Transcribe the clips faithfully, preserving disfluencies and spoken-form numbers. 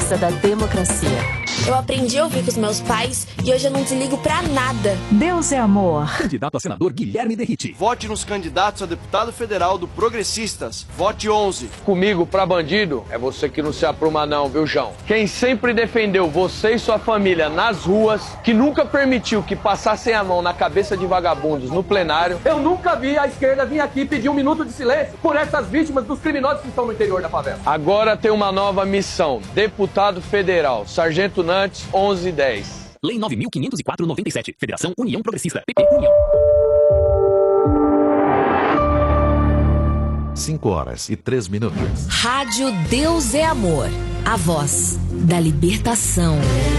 defesa da democracia. Eu aprendi a ouvir com os meus pais e hoje eu não desligo pra nada. Deus é amor. Candidato a senador Guilherme Derrite. Vote nos candidatos a deputado federal do Progressistas. Vote onze. Comigo pra bandido é você que não se apruma não, viu, João? Quem sempre defendeu você e sua família nas ruas, que nunca permitiu que passassem a mão na cabeça de vagabundos no plenário. Eu nunca vi a esquerda vir aqui pedir um minuto de silêncio por essas vítimas dos criminosos que estão no interior da favela. Agora tem uma nova missão. Deputado federal, Sargento Nantes, onze dez. Lei nove mil quinhentos e quatro barra noventa e sete. Federação União Progressista. P P União. cinco horas e três minutos. Rádio Deus é Amor. A voz da libertação.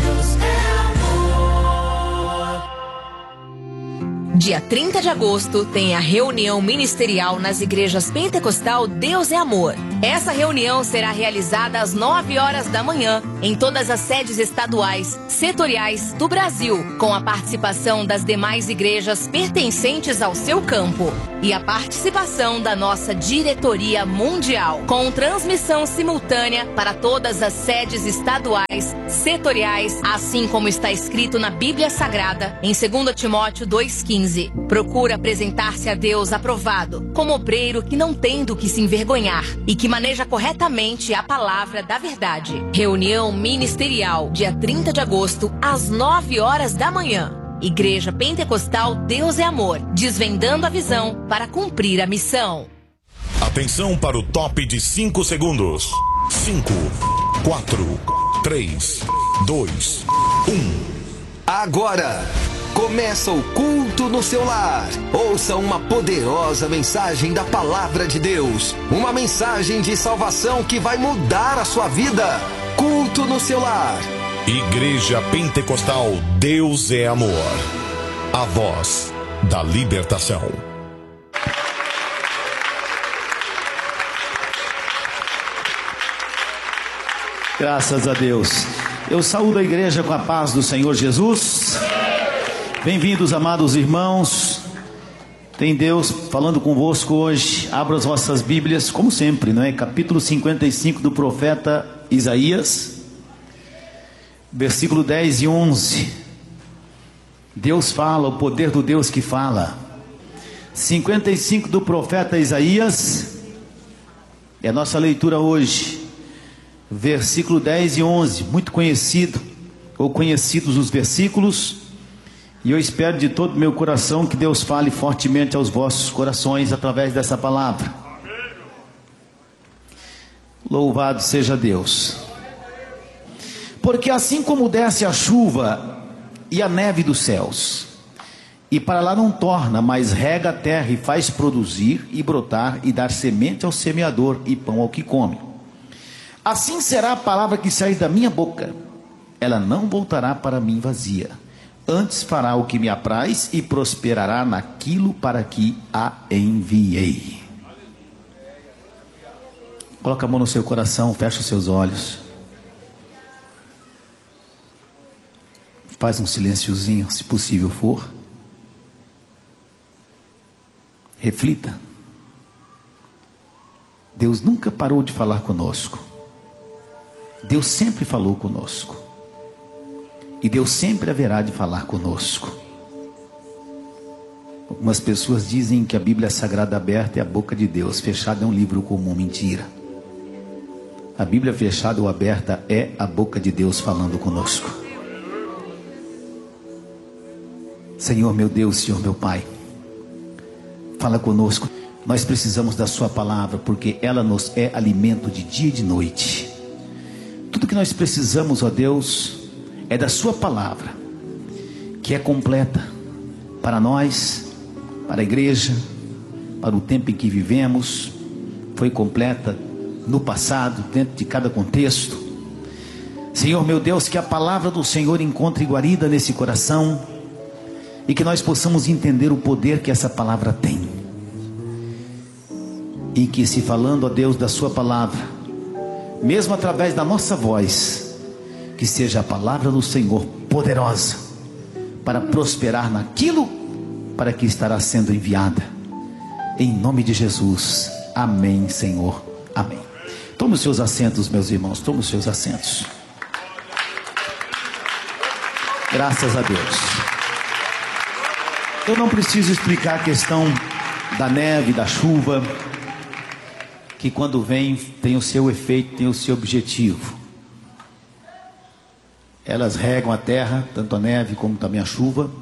Dia trinta de agosto tem a reunião ministerial nas igrejas Pentecostal Deus é Amor. Essa reunião será realizada às nove horas da manhã em todas as sedes estaduais, setoriais do Brasil, com a participação das demais igrejas pertencentes ao seu campo e a participação da nossa diretoria mundial, com transmissão simultânea para todas as sedes estaduais, setoriais, assim como está escrito na Bíblia Sagrada em dois Timóteo dois quinze. Procura apresentar-se a Deus aprovado, como obreiro que não tem do que se envergonhar e que maneja corretamente a palavra da verdade. Reunião ministerial, dia trinta de agosto, às nove horas da manhã. Igreja Pentecostal Deus é Amor, desvendando a visão para cumprir a missão. Atenção para o top de cinco segundos. cinco, quatro, três, dois, um. Agora começa o culto no seu lar. Ouça uma poderosa mensagem da palavra de Deus. Uma mensagem de salvação que vai mudar a sua vida. Culto no seu lar. Igreja Pentecostal Deus é Amor. A voz da libertação. Graças a Deus. Eu saúdo a igreja com a paz do Senhor Jesus. Bem-vindos, amados irmãos. Tem Deus falando convosco hoje. Abra as vossas Bíblias, como sempre, não é? Capítulo cinquenta e cinco do profeta Isaías, versículo dez e onze. Deus fala, o poder do Deus que fala. cinquenta e cinco do profeta Isaías é a nossa leitura hoje. Versículo dez e onze, muito conhecido, ou conhecidos os versículos. E eu espero de todo o meu coração que Deus fale fortemente aos vossos corações através dessa palavra. Louvado seja Deus. Porque assim como desce a chuva e a neve dos céus, e para lá não torna, mas rega a terra e faz produzir e brotar e dar semente ao semeador e pão ao que come, assim será a palavra que sair da minha boca. Ela não voltará para mim vazia, antes fará o que me apraz e prosperará naquilo para que a enviei. Coloca a mão no seu coração, fecha os seus olhos. Faz um silênciozinho, se possível for. Reflita. Deus nunca parou de falar conosco. Deus sempre falou conosco. E Deus sempre haverá de falar conosco. Algumas pessoas dizem que a Bíblia Sagrada aberta é a boca de Deus, fechada é um livro comum. Mentira. A Bíblia fechada ou aberta é a boca de Deus falando conosco. Senhor meu Deus, Senhor meu Pai, fala conosco. Nós precisamos da sua palavra, porque ela nos é alimento de dia e de noite. Tudo que nós precisamos, ó Deus, é da sua palavra, que é completa para nós, para a igreja, para o tempo em que vivemos. Foi completa no passado, dentro de cada contexto. Senhor meu Deus, que a palavra do Senhor encontre guarida nesse coração, e que nós possamos entender o poder que essa palavra tem, e que, se falando, ó Deus, da sua palavra, mesmo através da nossa voz, que seja a palavra do Senhor poderosa para prosperar naquilo para que estará sendo enviada, em nome de Jesus. Amém, Senhor, amém. Tome os seus assentos, meus irmãos, tome os seus assentos. Graças a Deus. Eu não preciso explicar a questão da neve, da chuva, que quando vem tem o seu efeito, tem o seu objetivo. Elas regam a terra, tanto a neve como também a chuva.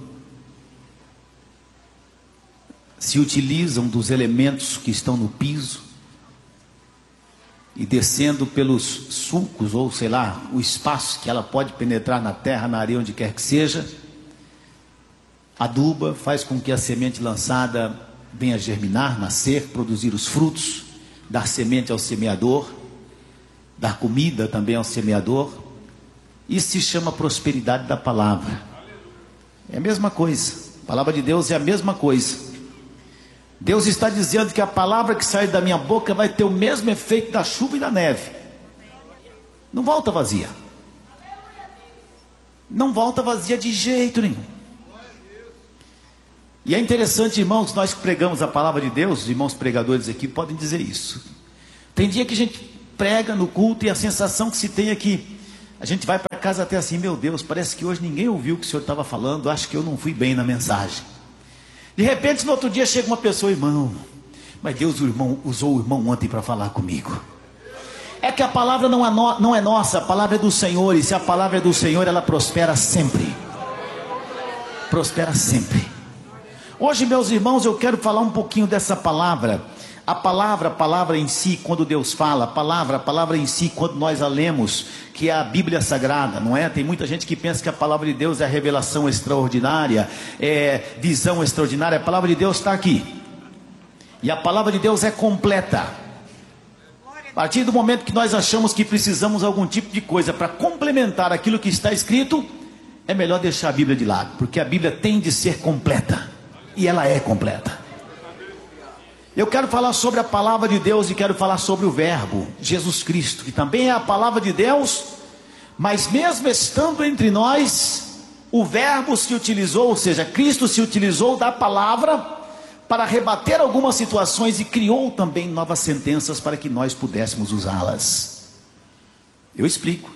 Se utilizam dos elementos que estão no piso e descendo pelos sulcos, ou sei lá, o espaço que ela pode penetrar na terra, na areia, onde quer que seja, aduba, faz com que a semente lançada venha germinar, nascer, produzir os frutos, dar semente ao semeador, dar comida também ao semeador. Isso se chama prosperidade da palavra. É a mesma coisa. A palavra de Deus é a mesma coisa. Deus está dizendo que a palavra que sai da minha boca vai ter o mesmo efeito da chuva e da neve. Não volta vazia. Não volta vazia de jeito nenhum. E é interessante, irmãos, nós que pregamos a palavra de Deus, os irmãos pregadores aqui podem dizer isso. Tem dia que a gente prega no culto e a sensação que se tem é que a gente vai para casa até assim, meu Deus, parece que hoje ninguém ouviu o que o senhor estava falando, acho que eu não fui bem na mensagem. De repente, no outro dia chega uma pessoa, irmão, mas Deus o irmão, usou o irmão ontem para falar comigo. É que a palavra não é, no, não é nossa, a palavra é do Senhor, e se a palavra é do Senhor, ela prospera sempre. Prospera sempre. Hoje, meus irmãos, eu quero falar um pouquinho dessa palavra. A palavra, a palavra em si, quando Deus fala, a palavra, a palavra em si, quando nós a lemos, que é a Bíblia Sagrada, não é? Tem muita gente que pensa que a palavra de Deus é revelação extraordinária, é visão extraordinária. A palavra de Deus está aqui. E a palavra de Deus é completa. A partir do momento que nós achamos que precisamos de algum tipo de coisa para complementar aquilo que está escrito, é melhor deixar a Bíblia de lado, porque a Bíblia tem de ser completa. E ela é completa. Eu quero falar sobre a palavra de Deus e quero falar sobre o verbo, Jesus Cristo, que também é a palavra de Deus, mas mesmo estando entre nós, o verbo se utilizou, ou seja, Cristo se utilizou da palavra para rebater algumas situações e criou também novas sentenças para que nós pudéssemos usá-las. Eu explico.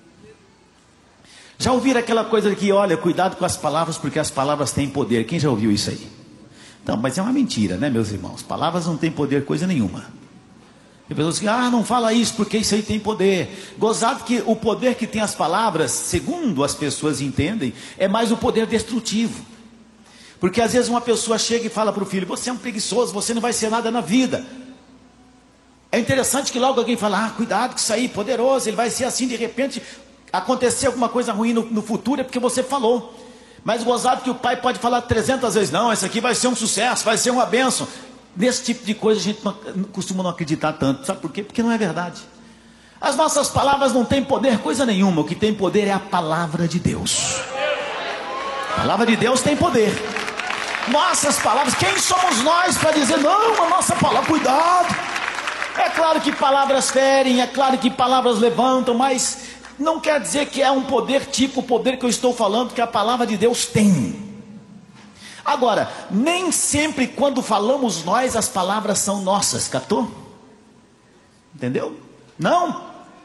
Já ouviram aquela coisa de que, olha, cuidado com as palavras, porque as palavras têm poder? Quem já ouviu isso aí? Então, mas é uma mentira, né, meus irmãos? Palavras não têm poder coisa nenhuma. Tem pessoas que, ah, não fala isso porque isso aí tem poder. Gozado que o poder que tem as palavras, segundo as pessoas entendem, é mais o poder destrutivo. Porque às vezes uma pessoa chega e fala para o filho, você é um preguiçoso, você não vai ser nada na vida. É interessante que logo alguém fala, ah, cuidado com isso aí, poderoso, ele vai ser assim, de repente, acontecer alguma coisa ruim no, no futuro, é porque você falou. Mas gozado que o pai pode falar trezentas vezes, não, isso aqui vai ser um sucesso, vai ser uma bênção. Nesse tipo de coisa a gente não, não costuma não acreditar tanto. Sabe por quê? Porque não é verdade. As nossas palavras não têm poder coisa nenhuma. O que tem poder é a palavra de Deus. A palavra de Deus tem poder. Nossas palavras, quem somos nós para dizer, não, a nossa palavra, cuidado. É claro que palavras ferem, é claro que palavras levantam, mas não quer dizer que é um poder tipo o poder que eu estou falando, que a palavra de Deus tem. Agora, nem sempre quando falamos nós, as palavras são nossas, captou? Entendeu? Não?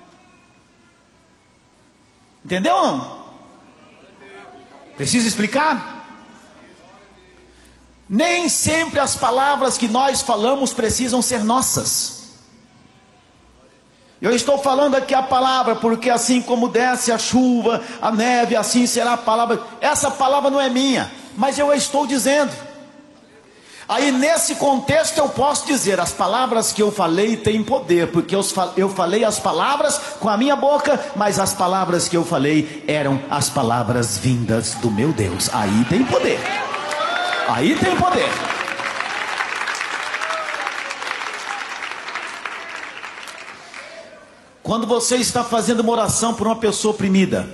Entendeu ou não? Preciso explicar? Nem sempre as palavras que nós falamos precisam ser nossas. Eu estou falando aqui a palavra, porque assim como desce a chuva, a neve, assim será a palavra. Essa palavra não é minha, mas eu a estou dizendo. Aí nesse contexto eu posso dizer, as palavras que eu falei têm poder, porque eu, eu falei as palavras com a minha boca, mas as palavras que eu falei eram as palavras vindas do meu Deus. Aí tem poder. Aí tem poder. Quando você está fazendo uma oração por uma pessoa oprimida,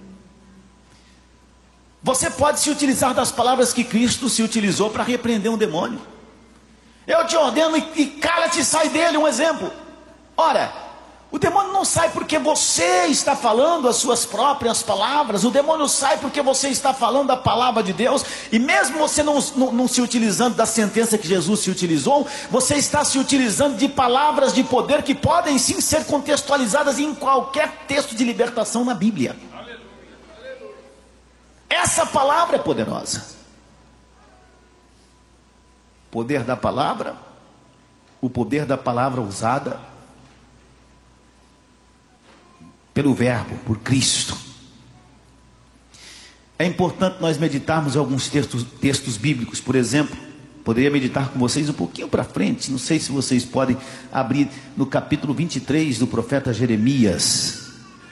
você pode se utilizar das palavras que Cristo se utilizou para repreender um demônio. Eu te ordeno e, e cala-te e sai dele, um exemplo. Ora, o demônio não sai porque você está falando as suas próprias palavras. O demônio sai porque você está falando a palavra de Deus. E mesmo você não, não, não se utilizando da sentença que Jesus se utilizou, você está se utilizando de palavras de poder que podem sim ser contextualizadas em qualquer texto de libertação na Bíblia. Essa palavra é poderosa. Poder da palavra, o poder da palavra usada pelo Verbo, por Cristo. É importante nós meditarmos em alguns textos, textos bíblicos. Por exemplo, poderia meditar com vocês um pouquinho para frente. Não sei se vocês podem abrir no capítulo vinte e três do profeta Jeremias.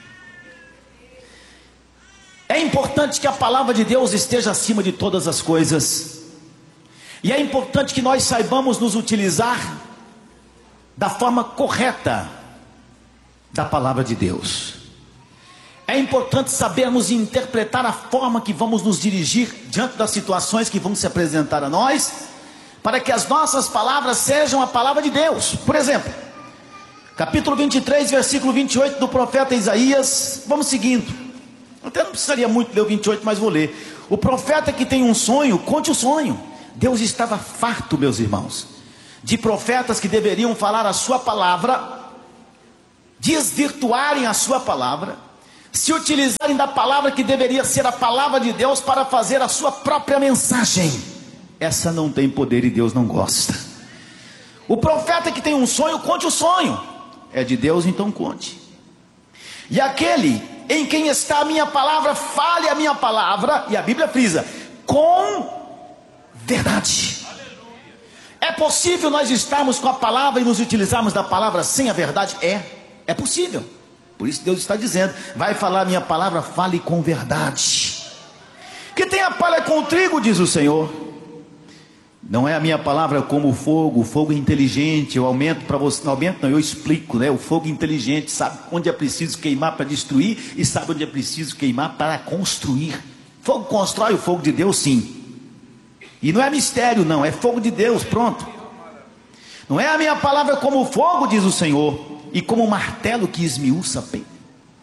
É importante que a palavra de Deus esteja acima de todas as coisas. E é importante que nós saibamos nos utilizar da forma correta da palavra de Deus. É importante sabermos interpretar a forma que vamos nos dirigir diante das situações que vão se apresentar a nós, para que as nossas palavras sejam a palavra de Deus. Por exemplo, capítulo vinte e três, versículo vinte e oito do profeta Isaías. Vamos seguindo. Até não precisaria muito ler o vinte e oito, mas vou ler. O profeta que tem um sonho, conte o sonho. Deus estava farto, meus irmãos, de profetas que deveriam falar a sua palavra, desvirtuarem a sua palavra, se utilizarem da palavra que deveria ser a palavra de Deus para fazer a sua própria mensagem. Essa não tem poder e Deus não gosta. O profeta que tem um sonho, conte o sonho. É de Deus, então conte. E aquele em quem está a minha palavra, fale a minha palavra, e a Bíblia frisa, com verdade. É possível nós estarmos com a palavra e nos utilizarmos da palavra sem a verdade? É, é possível. Por isso Deus está dizendo, vai falar a minha palavra, fale com verdade. Que tem a palha com o trigo, diz o Senhor. Não é a minha palavra como o fogo. O fogo é inteligente. Eu aumento para você, não aumento não, eu explico, né? O fogo inteligente sabe onde é preciso queimar para destruir, e sabe onde é preciso queimar para construir. Fogo constrói, o fogo de Deus sim. E não é mistério não, é fogo de Deus, pronto. Não é a minha palavra como o fogo, diz o Senhor, e como o martelo que esmiuça a pedra.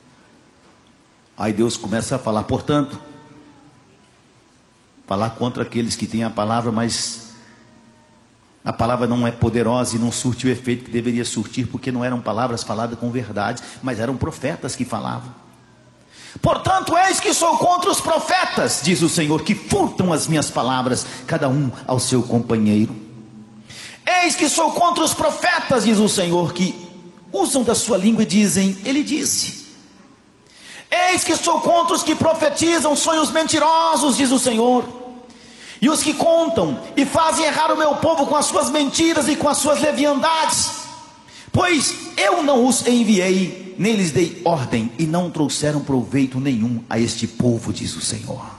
Aí Deus começa a falar, portanto, falar contra aqueles que têm a palavra, mas a palavra não é poderosa e não surte o efeito que deveria surtir, porque não eram palavras faladas com verdade, mas eram profetas que falavam. Portanto, eis que sou contra os profetas, diz o Senhor, que furtam as minhas palavras, cada um ao seu companheiro. Eis que sou contra os profetas, diz o Senhor, que usam da sua língua e dizem, ele disse. Eis que sou contra os que profetizam sonhos mentirosos, diz o Senhor, e os que contam e fazem errar o meu povo com as suas mentiras e com as suas leviandades, pois eu não os enviei, nem lhes dei ordem, e não trouxeram proveito nenhum a este povo, diz o Senhor.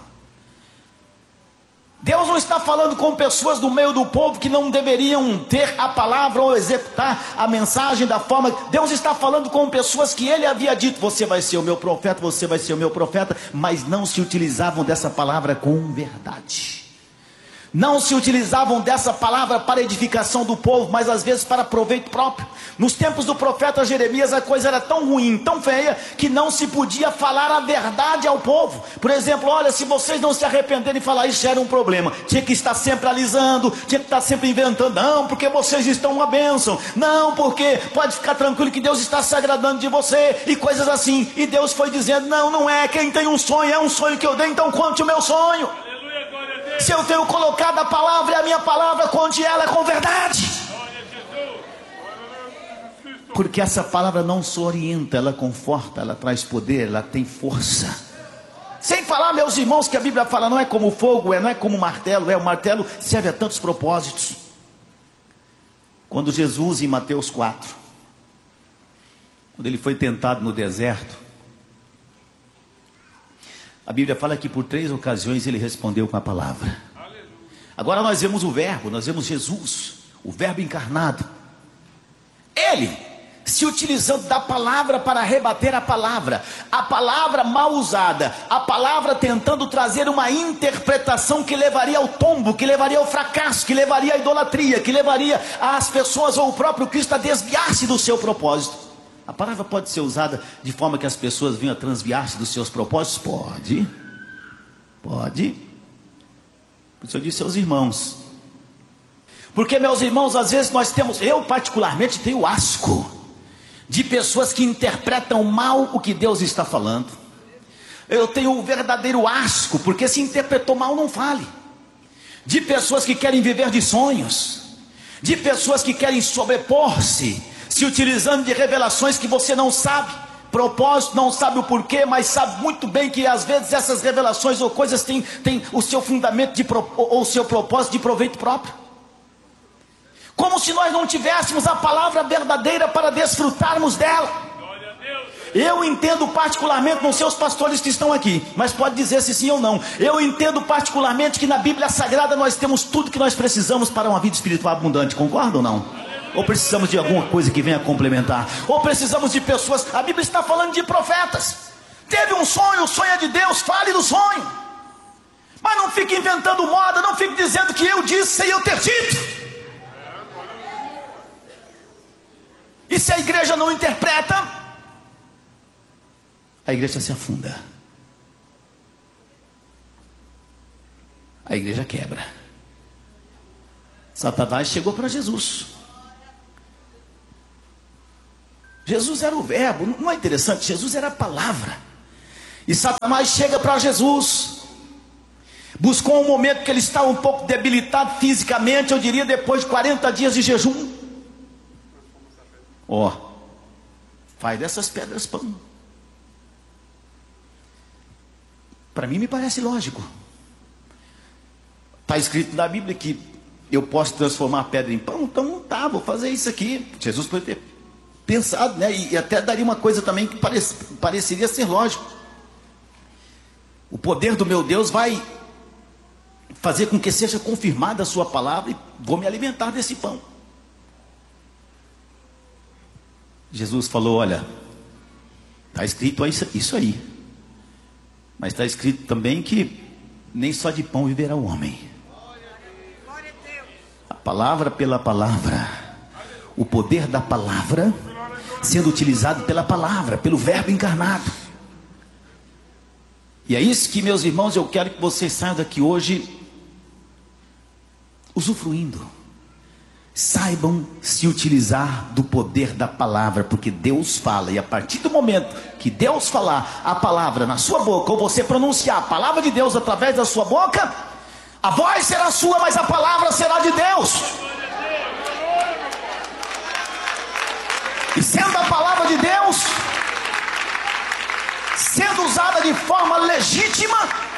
Deus não está falando com pessoas do meio do povo que não deveriam ter a palavra ou executar a mensagem da forma. Deus está falando com pessoas que ele havia dito, você vai ser o meu profeta, você vai ser o meu profeta, mas não se utilizavam dessa palavra com verdade. Não se utilizavam dessa palavra para edificação do povo, mas às vezes para proveito próprio. Nos tempos do profeta Jeremias a coisa era tão ruim, tão feia, que não se podia falar a verdade ao povo. Por exemplo, olha, se vocês não se arrependerem e falar isso, já era um problema. Tinha que estar sempre alisando, tinha que estar sempre inventando. Não, porque vocês estão uma bênção. Não, porque pode ficar tranquilo que Deus está se agradando de você, e coisas assim. E Deus foi dizendo, não, não é, quem tem um sonho, é um sonho que eu dei, então conte o meu sonho. Se eu tenho colocado a palavra, é a minha palavra, conte ela com verdade. Porque essa palavra não só orienta, ela conforta, ela traz poder, ela tem força. Sem falar, meus irmãos, que a Bíblia fala, não é como fogo, é, não é como martelo, é, o martelo serve a tantos propósitos. Quando Jesus, em Mateus quatro, quando ele foi tentado no deserto, a Bíblia fala que por três ocasiões ele respondeu com a palavra. Agora nós vemos o verbo, nós vemos Jesus, o verbo encarnado. Ele se utilizando da palavra para rebater a palavra. A palavra mal usada, a palavra tentando trazer uma interpretação que levaria ao tombo, que levaria ao fracasso, que levaria à idolatria, que levaria as pessoas ou o próprio Cristo a desviar-se do seu propósito. A palavra pode ser usada de forma que as pessoas venham a transviar-se dos seus propósitos? Pode. Pode. Por isso eu disse aos irmãos. Porque, meus irmãos, às vezes nós temos, eu particularmente tenho asco de pessoas que interpretam mal o que Deus está falando. Eu tenho o verdadeiro asco, porque se interpretou mal, não fale. De pessoas que querem viver de sonhos, de pessoas que querem sobrepor-se, se utilizando de revelações que você não sabe, propósito, não sabe o porquê, mas sabe muito bem que às vezes essas revelações ou coisas têm, têm o seu fundamento de, ou o seu propósito de proveito próprio. Como se nós não tivéssemos a palavra verdadeira para desfrutarmos dela. Eu entendo particularmente, não sei os pastores que estão aqui, mas pode dizer se sim ou não. Eu entendo particularmente que na Bíblia Sagrada nós temos tudo que nós precisamos para uma vida espiritual abundante, concorda ou não? Ou precisamos de alguma coisa que venha complementar? Ou precisamos de pessoas, a Bíblia está falando de profetas. Teve um sonho, o sonho é de Deus, fale do sonho. Mas não fique inventando moda, não fique dizendo que eu disse sem eu ter dito. E se a igreja não interpreta, a igreja se afunda. A igreja quebra. Satanás chegou para Jesus. Jesus era o verbo, não é interessante? Jesus era a palavra. E Satanás chega para Jesus. Buscou um momento que ele estava um pouco debilitado fisicamente, eu diria depois de quarenta dias de jejum. Ó, oh, faz dessas pedras pão. Para mim me parece lógico. Está escrito na Bíblia que eu posso transformar a pedra em pão, então não tá, vou fazer isso aqui. Jesus pode ter pensado, né? E até daria uma coisa também que parece, pareceria ser lógico. O poder do meu Deus vai fazer com que seja confirmada a sua palavra e vou me alimentar desse pão. Jesus falou, olha, está escrito isso aí, mas está escrito também que nem só de pão viverá o homem. A palavra pela palavra, o poder da palavra sendo utilizado pela palavra, pelo verbo encarnado. E é isso que, meus irmãos, eu quero que vocês saiam daqui hoje usufruindo. Saibam se utilizar do poder da palavra, porque Deus fala, e a partir do momento que Deus falar a palavra na sua boca, ou você pronunciar a palavra de Deus através da sua boca, a voz será sua, mas a palavra será de Deus. E sendo a palavra de Deus, sendo usada de forma legítima,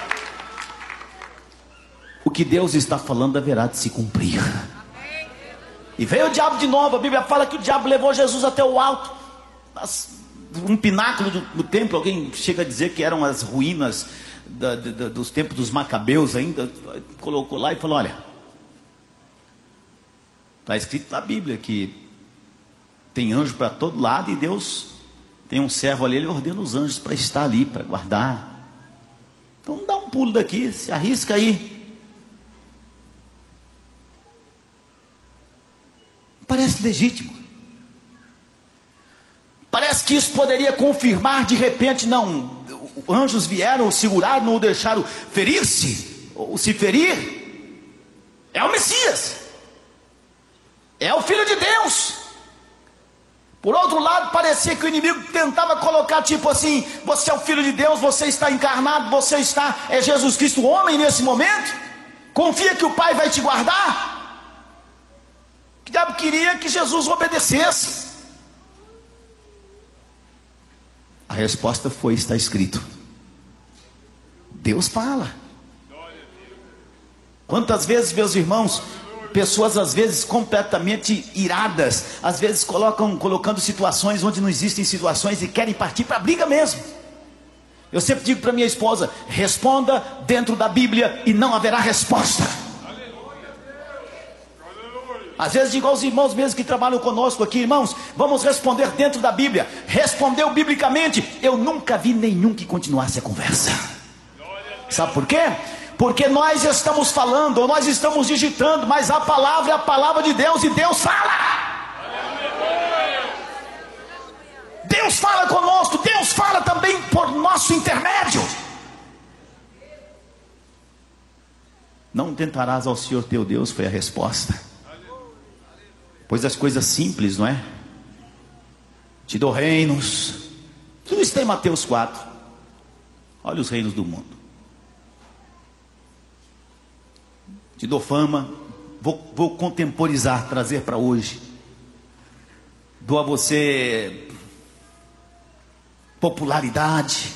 o que Deus está falando haverá de se cumprir. E veio o diabo de novo. A Bíblia fala que o diabo levou Jesus até o alto, um pináculo do, do templo. Alguém chega a dizer que eram as ruínas da, da, dos tempos dos Macabeus ainda. Colocou lá e falou, olha, está escrito na Bíblia que tem anjo para todo lado, e Deus tem um servo ali, ele ordena os anjos para estar ali, para guardar. Então dá um pulo daqui, se arrisca aí. Parece legítimo. Parece que isso poderia confirmar de repente, não, anjos vieram, o seguraram, não o deixaram ferir-se, ou se ferir. É o Messias, é o Filho de Deus. Por outro lado, parecia que o inimigo tentava colocar tipo assim, você é o Filho de Deus, você está encarnado, você está, é Jesus Cristo, homem nesse momento. Confia que o Pai vai te guardar. O diabo queria que Jesus obedecesse. A resposta foi, está escrito. Deus fala. Quantas vezes, meus irmãos, pessoas às vezes completamente iradas, às vezes colocam, colocando situações onde não existem situações e querem partir para a briga mesmo. Eu sempre digo para minha esposa, responda dentro da Bíblia e não haverá resposta. Às vezes digo aos irmãos mesmo que trabalham conosco aqui, irmãos, vamos responder dentro da Bíblia. Respondeu biblicamente, eu nunca vi nenhum que continuasse a conversa. Sabe por quê? Porque nós estamos falando, ou nós estamos digitando, mas a palavra é a palavra de Deus, e Deus fala. Deus fala conosco, Deus fala também por nosso intermédio. Não tentarás ao Senhor teu Deus, foi a resposta. Pois as coisas simples, não é? Te dou reinos. Tudo isso tem em Mateus quatro. Olha os reinos do mundo. Te dou fama, vou, vou contemporizar, trazer para hoje. Dou a você popularidade.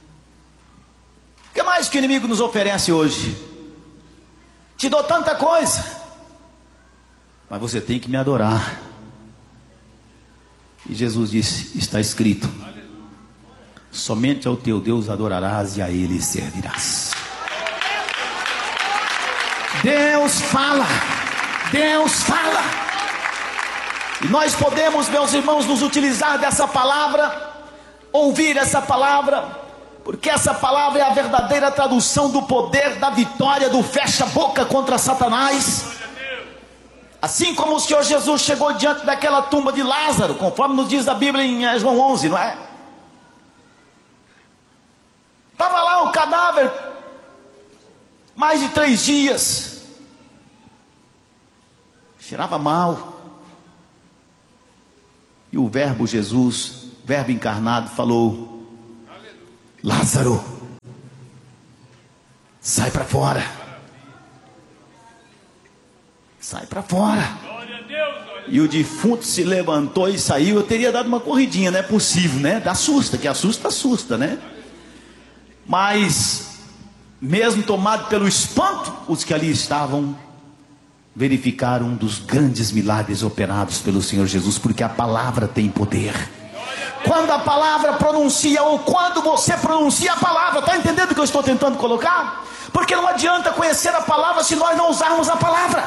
O que mais que o inimigo nos oferece hoje? Te dou tanta coisa, mas você tem que me adorar. E Jesus disse, está escrito, somente ao teu Deus adorarás e a Ele servirás. Deus fala, Deus fala. E nós podemos, meus irmãos, nos utilizar dessa palavra, ouvir essa palavra, porque essa palavra é a verdadeira tradução do poder, da vitória, do fecha-boca contra Satanás. Assim como o Senhor Jesus chegou diante daquela tumba de Lázaro, conforme nos diz a Bíblia em João onze, não é? Estava lá o cadáver, mais de três dias, cheirava mal. E o verbo Jesus, verbo encarnado, falou: Lázaro, sai para fora. Sai para fora. E o defunto se levantou e saiu. Eu teria dado uma corridinha, não é possível, né? Assusta, que assusta, assusta, né? Mas, mesmo tomado pelo espanto, os que ali estavam verificaram um dos grandes milagres operados pelo Senhor Jesus, porque a palavra tem poder. Quando a palavra pronuncia, ou quando você pronuncia a palavra, está entendendo o que eu estou tentando colocar? Porque não adianta conhecer a palavra se nós não usarmos a palavra.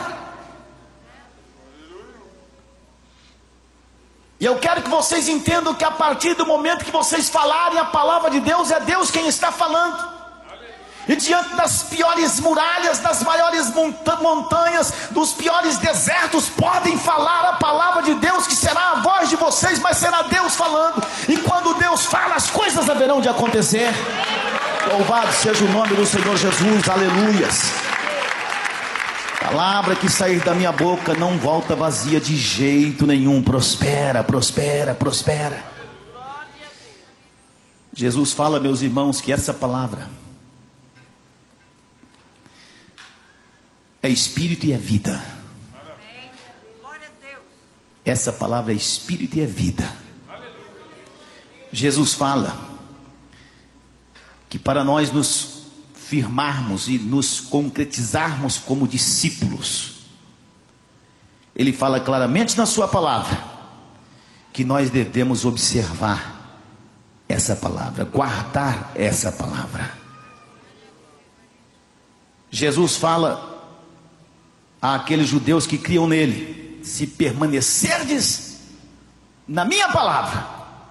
E eu quero que vocês entendam que a partir do momento que vocês falarem a palavra de Deus, é Deus quem está falando. E diante das piores muralhas, das maiores montanhas, dos piores desertos, podem falar a palavra de Deus, que será a voz de vocês, mas será Deus falando. E quando Deus fala, as coisas haverão de acontecer. Louvado seja o nome do Senhor Jesus, aleluias. Palavra que sair da minha boca não volta vazia de jeito nenhum. Prospera, prospera, prospera. Jesus fala, meus irmãos, que essa palavra é espírito e é vida. Essa palavra é espírito e é vida. Jesus fala que para nós nos firmarmos e nos concretizarmos como discípulos, Ele fala claramente na sua palavra que nós devemos observar essa palavra, guardar essa palavra. Jesus fala àqueles judeus que criam nele: se permanecerdes na minha palavra,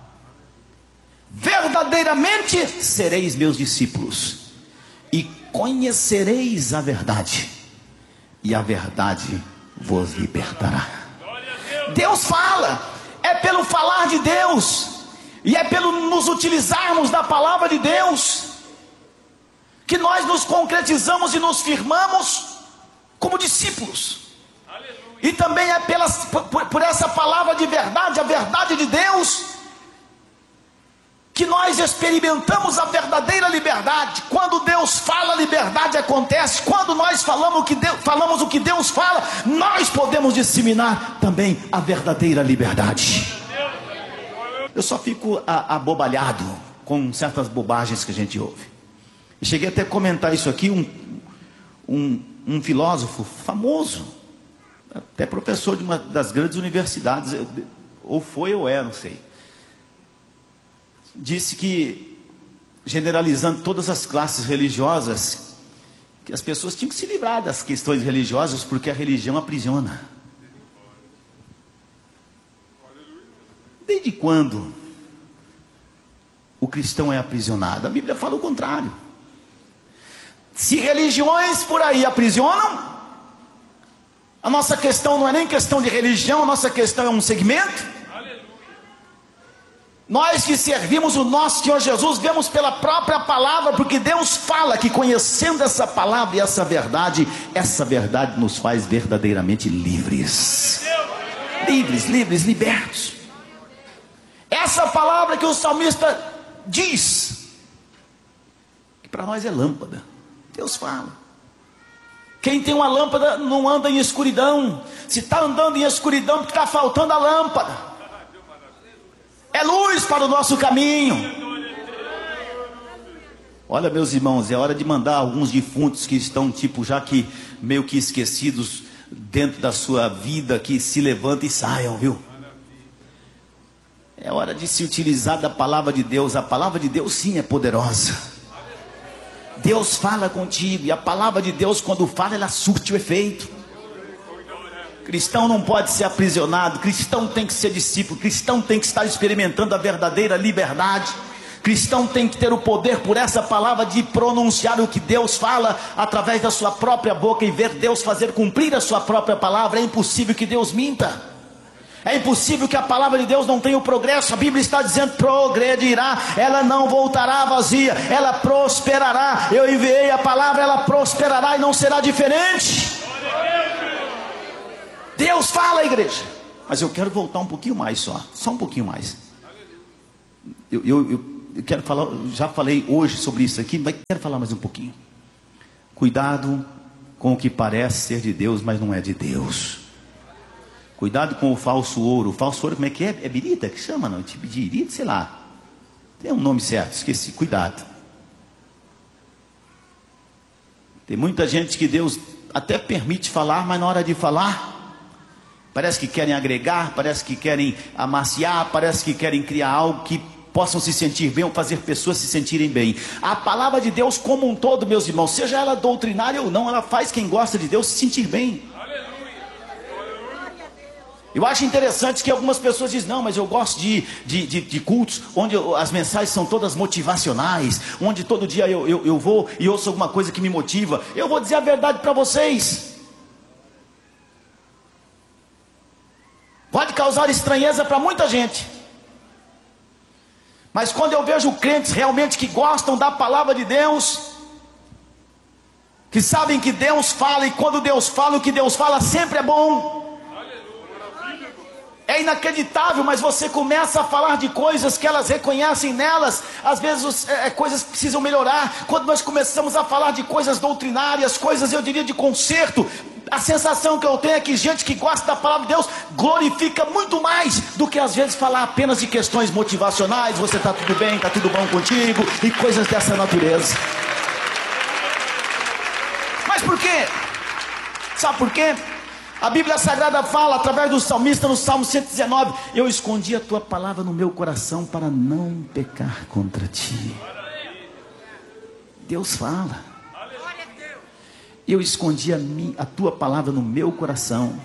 verdadeiramente sereis meus discípulos, e conhecereis a verdade, e a verdade vos libertará. Deus fala, é pelo falar de Deus, e é pelo nos utilizarmos da palavra de Deus, que nós nos concretizamos e nos firmamos como discípulos. Aleluia. E também é pelas, por, por essa palavra de verdade, a verdade de Deus, que nós experimentamos a verdadeira liberdade. Quando Deus fala, a liberdade acontece. Quando nós falamos o que Deus, falamos o que Deus fala, nós podemos disseminar também a verdadeira liberdade. Eu só fico abobalhado com certas bobagens que a gente ouve. Eu cheguei até a comentar isso aqui. Um, um, um filósofo famoso, até professor de uma das grandes universidades, ou foi ou é, não sei, disse que, generalizando todas as classes religiosas, que as pessoas tinham que se livrar das questões religiosas, porque a religião aprisiona. Desde quando o cristão é aprisionado? A Bíblia fala o contrário. Se religiões por aí aprisionam, a nossa questão não é nem questão de religião, a nossa questão é um segmento. Nós que servimos o nosso Senhor Jesus, vemos pela própria palavra, porque Deus fala que, conhecendo essa palavra e essa verdade, essa verdade nos faz verdadeiramente livres. Livres, livres, libertos. Essa palavra que o salmista diz, para nós é lâmpada. Deus fala. Quem tem uma lâmpada não anda em escuridão. Se está andando em escuridão, porque está faltando a lâmpada. É luz para o nosso caminho. Olha, meus irmãos, é hora de mandar alguns defuntos que estão tipo já que meio que esquecidos dentro da sua vida, que se levantem e saiam, viu? É hora de se utilizar da palavra de Deus. A palavra de Deus sim é poderosa. Deus fala contigo, e a palavra de Deus, quando fala, ela surte o efeito. Cristão não pode ser aprisionado, cristão tem que ser discípulo, cristão tem que estar experimentando a verdadeira liberdade. Cristão tem que ter o poder por essa palavra de pronunciar o que Deus fala através da sua própria boca e ver Deus fazer cumprir a sua própria palavra. É impossível que Deus minta. É impossível que a palavra de Deus não tenha o progresso. A Bíblia está dizendo: progredirá, ela não voltará vazia, ela prosperará. Eu enviei a palavra, ela prosperará e não será diferente. Deus fala, igreja. Mas eu quero voltar um pouquinho mais só, só um pouquinho mais. Eu, eu, eu, eu quero falar, já falei hoje sobre isso aqui, mas quero falar mais um pouquinho. Cuidado com o que parece ser de Deus, mas não é de Deus. Cuidado com o falso ouro. O falso ouro, como é que é? É birita que chama, não? Tipo de irita, sei lá. Tem um nome certo, esqueci. Cuidado. Tem muita gente que Deus até permite falar, mas na hora de falar, parece que querem agregar, parece que querem amaciar, parece que querem criar algo que possam se sentir bem ou fazer pessoas se sentirem bem. A palavra de Deus como um todo, meus irmãos, seja ela doutrinária ou não, ela faz quem gosta de Deus se sentir bem. Eu acho interessante que algumas pessoas dizem: não, mas eu gosto de, de, de, de cultos onde eu, as mensagens são todas motivacionais, onde todo dia eu, eu, eu vou e ouço alguma coisa que me motiva. Eu vou dizer a verdade para vocês. Pode causar estranheza para muita gente, mas quando eu vejo crentes realmente que gostam da palavra de Deus, que sabem que Deus fala, e quando Deus fala, o que Deus fala sempre é bom. É inacreditável, mas você começa a falar de coisas que elas reconhecem nelas. Às vezes é, coisas que precisam melhorar. Quando nós começamos a falar de coisas doutrinárias, coisas, eu diria, de conserto, a sensação que eu tenho é que gente que gosta da palavra de Deus glorifica muito mais do que às vezes falar apenas de questões motivacionais. Você está tudo bem, está tudo bom contigo, e coisas dessa natureza. Mas por quê? Sabe por quê? A Bíblia Sagrada fala, através do salmista, no Salmo cento e dezenove: eu escondi a tua palavra no meu coração para não pecar contra ti. Deus fala: eu escondi a, mim, a tua palavra no meu coração.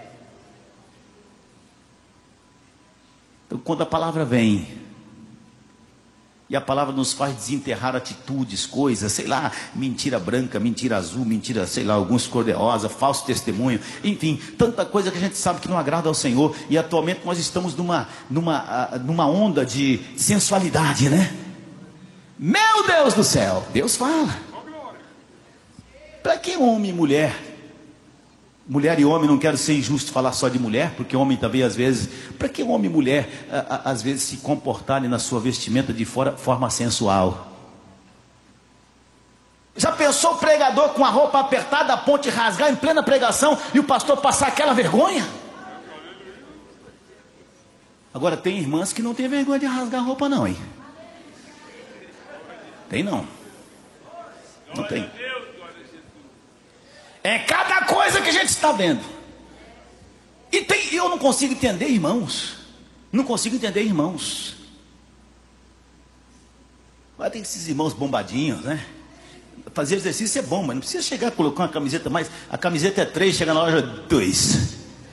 Então, quando a palavra vem, e a palavra nos faz desenterrar atitudes, coisas, sei lá, mentira branca, mentira azul, mentira, sei lá, alguns cor-de-rosa, falso testemunho, enfim, tanta coisa que a gente sabe que não agrada ao Senhor. E atualmente nós estamos numa, numa, numa onda de sensualidade, né? Meu Deus do céu, Deus fala. Para que homem e mulher, mulher e homem, não quero ser injusto falar só de mulher, porque homem também às vezes, para que homem e mulher a, a, às vezes se comportarem na sua vestimenta de fora, forma sensual? Já pensou o pregador com a roupa apertada, a ponte rasgar em plena pregação, e o pastor passar aquela vergonha? Agora tem irmãs que não tem vergonha de rasgar a roupa não, hein? Tem não. Não tem. É cada coisa que a gente está vendo. E tem, eu não consigo entender, irmãos. Não consigo entender, irmãos. Agora tem esses irmãos bombadinhos, né? Fazer exercício é bom, mas não precisa chegar a colocar uma camiseta mais. A camiseta é três, chega na loja dois.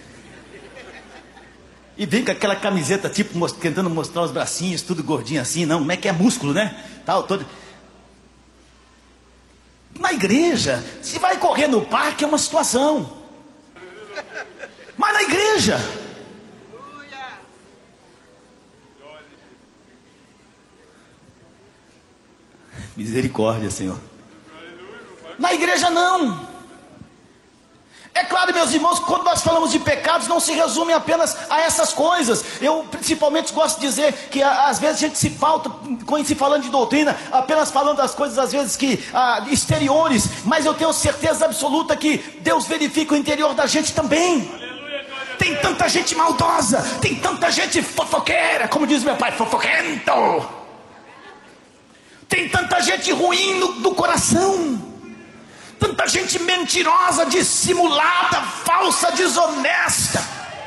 E vem com aquela camiseta tipo most, tentando mostrar os bracinhos, tudo gordinho assim. Não, como é que é músculo, né? Tal, todo. Na igreja, se vai correr no parque é uma situação, mas na igreja, misericórdia, Senhor. Na igreja não. É claro, meus irmãos, quando nós falamos de pecados, não se resume apenas a essas coisas. Eu principalmente gosto de dizer que às vezes a gente se falta, quando se falando de doutrina, apenas falando das coisas às vezes que ah, exteriores, mas eu tenho certeza absoluta que Deus verifica o interior da gente também. Tem tanta gente maldosa, tem tanta gente fofoqueira, como diz meu pai, fofoquento. Tem tanta gente ruim no, do coração. Tanta gente mentirosa, dissimulada, falsa, desonesta.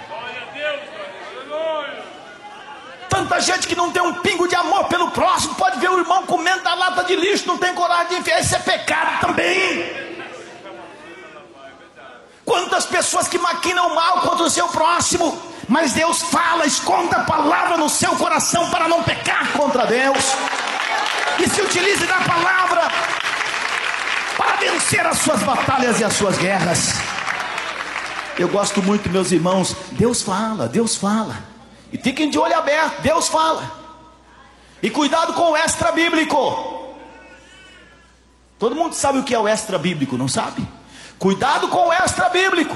Tanta gente que não tem um pingo de amor pelo próximo. Pode ver o irmão comendo da lata de lixo, não tem coragem de enfiar. Isso é pecado também. Quantas pessoas que maquinam mal contra o seu próximo. Mas Deus fala, esconda a palavra no seu coração para não pecar contra Deus. E se utilize da palavra para vencer as suas batalhas e as suas guerras. Eu gosto muito, meus irmãos, Deus fala, Deus fala. E fiquem de olho aberto, Deus fala. E cuidado com o extra bíblico. Todo mundo sabe o que é o extra bíblico, não sabe? Cuidado com o extra bíblico.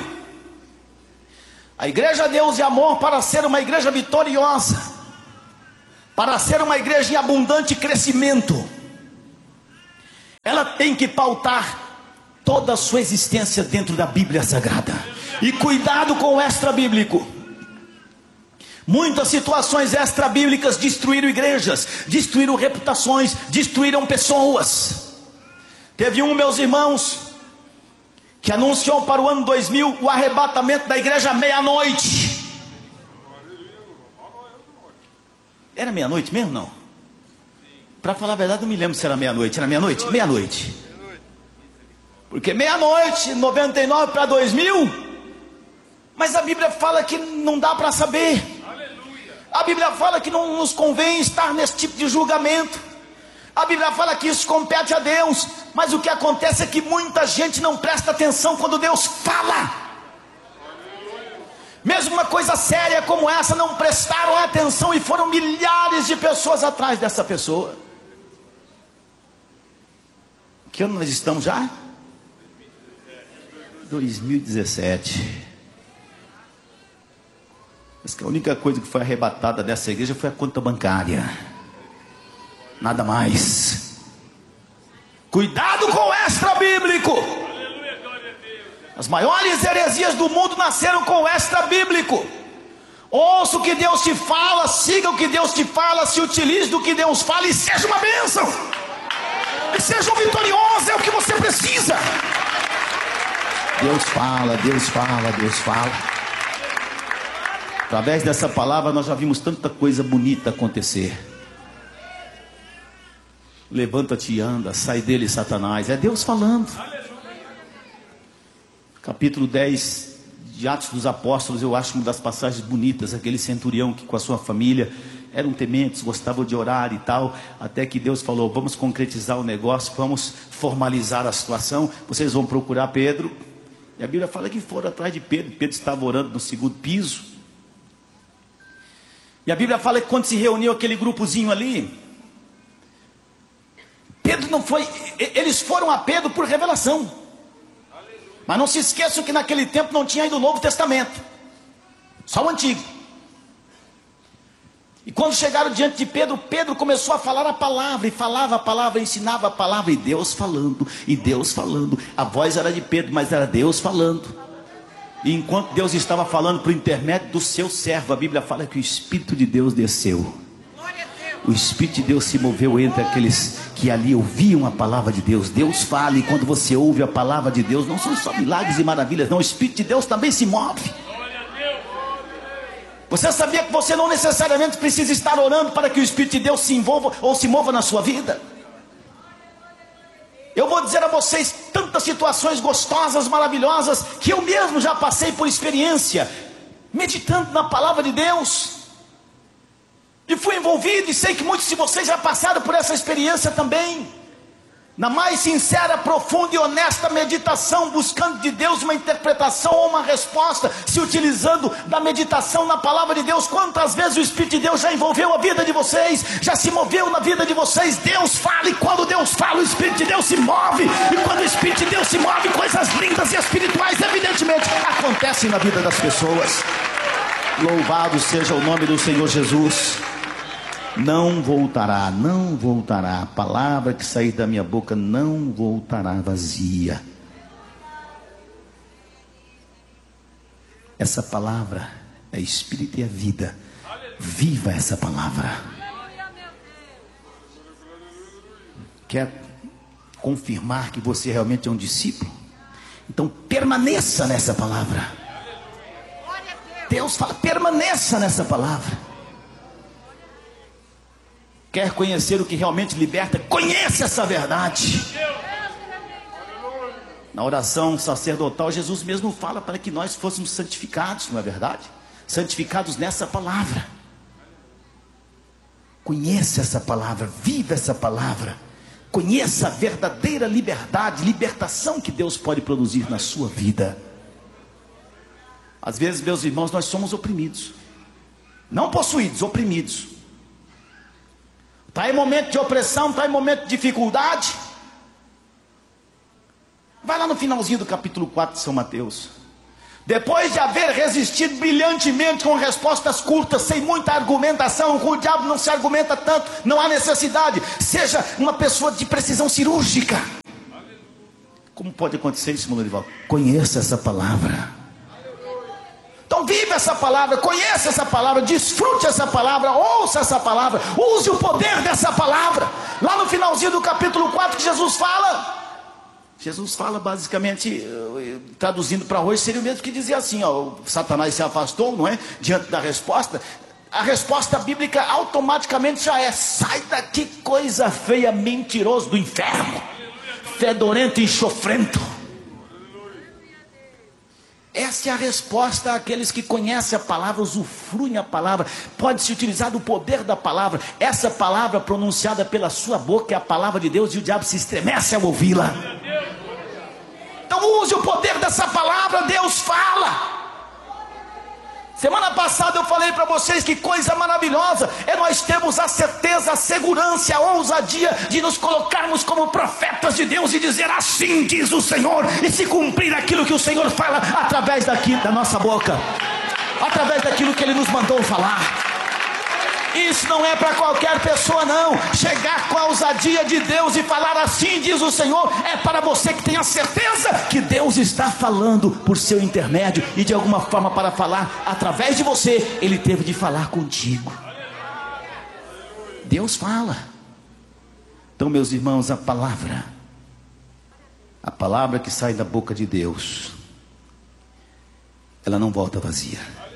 A igreja Deus e Amor, para ser uma igreja vitoriosa, para ser uma igreja em abundante crescimento, ela tem que pautar toda a sua existência dentro da Bíblia Sagrada. E cuidado com o extra bíblico. Muitas situações extra bíblicas destruíram igrejas, destruíram reputações, destruíram pessoas. Teve um, meus irmãos, que anunciou para o ano dois mil o arrebatamento da igreja à meia-noite. Era meia-noite mesmo, não? Para falar a verdade, não me lembro se era meia-noite. Era meia-noite? Meia-noite. Porque meia-noite, noventa e nove para dois mil. Mas a Bíblia fala que não dá para saber. A Bíblia fala que não nos convém estar nesse tipo de julgamento. A Bíblia fala que isso compete a Deus. Mas o que acontece é que muita gente não presta atenção quando Deus fala. Mesmo uma coisa séria como essa, não prestaram atenção e foram milhares de pessoas atrás dessa pessoa. Que ano nós estamos já? dois mil e dezessete. Mas que a única coisa que foi arrebatada dessa igreja foi a conta bancária. Nada mais. Cuidado com o extra bíblico. As maiores heresias do mundo nasceram com o extra bíblico. Ouça o que Deus te fala, siga o que Deus te fala, se utilize do que Deus fala e seja uma bênção. E seja um vitorioso, é o que você precisa. Deus fala, Deus fala, Deus fala. Através dessa palavra nós já vimos tanta coisa bonita acontecer. Levanta-te e anda, sai dele, Satanás. É Deus falando. Capítulo dez de Atos dos Apóstolos, eu acho uma das passagens bonitas. Aquele centurião que com a sua família eram tementes, gostavam de orar e tal, até que Deus falou, vamos concretizar o negócio, vamos formalizar a situação, vocês vão procurar Pedro. E a Bíblia fala que foram atrás de Pedro. Pedro estava orando no segundo piso. E a Bíblia fala que quando se reuniu aquele grupozinho ali, Pedro não foi, eles foram a Pedro por revelação. Mas não se esqueçam que naquele tempo não tinha ainda o Novo Testamento, só o Antigo. E quando chegaram diante de Pedro, Pedro começou a falar a palavra, e falava a palavra, ensinava a palavra, e Deus falando, e Deus falando. A voz era de Pedro, mas era Deus falando. E enquanto Deus estava falando por intermédio do seu servo, a Bíblia fala que o Espírito de Deus desceu. O Espírito de Deus se moveu entre aqueles que ali ouviam a palavra de Deus. Deus fala, e quando você ouve a palavra de Deus, não são só milagres e maravilhas, não, o Espírito de Deus também se move. Você sabia que você não necessariamente precisa estar orando para que o Espírito de Deus se envolva ou se mova na sua vida? Eu vou dizer a vocês tantas situações gostosas, maravilhosas, que eu mesmo já passei por experiência, meditando na palavra de Deus. E fui envolvido, e sei que muitos de vocês já passaram por essa experiência também. na mais sincera, profunda e honesta meditação, buscando de Deus uma interpretação ou uma resposta, se utilizando da meditação na palavra de Deus. Quantas vezes o Espírito de Deus já envolveu a vida de vocês, já se moveu na vida de vocês? Deus fala, e quando Deus fala, o Espírito de Deus se move, e quando o Espírito de Deus se move, coisas lindas e espirituais evidentemente acontecem na vida das pessoas. Louvado seja o nome do Senhor Jesus. Não voltará, não voltará. A palavra que sair da minha boca não voltará vazia. Essa palavra é espírito e é vida. Viva essa palavra. Quer confirmar que você realmente é um discípulo? Então permaneça nessa palavra. Deus fala, permaneça nessa palavra. Quer conhecer o que realmente liberta? Conheça essa verdade. Na oração sacerdotal, Jesus mesmo fala para que nós fôssemos santificados, não é verdade? Santificados nessa palavra. Conheça essa palavra, viva essa palavra. Conheça a verdadeira liberdade, libertação que Deus pode produzir na sua vida. Às vezes, meus irmãos, nós somos oprimidos. Não possuídos, oprimidos. Está em momento de opressão, está em momento de dificuldade. Vai lá no finalzinho do capítulo quatro de São Mateus. Depois de haver resistido brilhantemente com respostas curtas, sem muita argumentação, com o diabo não se argumenta tanto, não há necessidade. Seja uma pessoa de precisão cirúrgica. Como pode acontecer isso, irmão Lorival? Conheça essa palavra. Então viva essa palavra, conheça essa palavra, desfrute essa palavra, ouça essa palavra, use o poder dessa palavra. Lá no finalzinho do capítulo quatro que Jesus fala, Jesus fala basicamente, traduzindo para hoje, seria o mesmo que dizia assim, ó, Satanás se afastou, não é? Diante da resposta. A resposta bíblica automaticamente já é: sai daqui, coisa feia, mentiroso do inferno, fedorento e enxofrento. Essa é a resposta àqueles que conhecem a palavra, usufruem a palavra. Pode-se utilizar do poder da palavra. Essa palavra pronunciada pela sua boca é a palavra de Deus, e o diabo se estremece ao ouvi-la. Então use o poder dessa palavra. Deus fala. Semana passada eu falei para vocês que coisa maravilhosa é nós termos a certeza, a segurança, a ousadia de nos colocarmos como profetas de Deus e dizer: assim diz o Senhor, e se cumprir aquilo que o Senhor fala através daqui, da nossa boca, através daquilo que Ele nos mandou falar. Isso não é para qualquer pessoa, não. Chegar com a ousadia de Deus e falar assim diz o Senhor, é para você que tem a certeza que Deus está falando por seu intermédio, e de alguma forma, para falar através de você, Ele teve de falar contigo. Deus fala. Então, meus irmãos, a palavra, a palavra que sai da boca de Deus, ela não volta vazia.